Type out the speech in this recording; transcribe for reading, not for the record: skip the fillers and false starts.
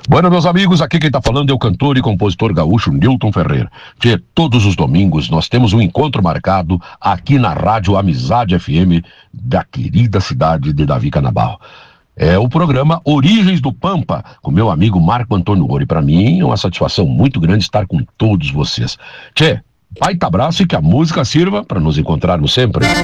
Bueno, meus amigos, aqui quem tá falando é o cantor e compositor gaúcho Nilton Ferreira. Que todos os domingos nós temos um encontro marcado aqui na Rádio Amizade FM da querida cidade de Davi Canabarro. É o programa Origens do Pampa, com meu amigo Marco Antônio Ouro. E para mim é uma satisfação muito grande estar com todos vocês. Tchê, baita abraço e que a música sirva para nos encontrarmos sempre.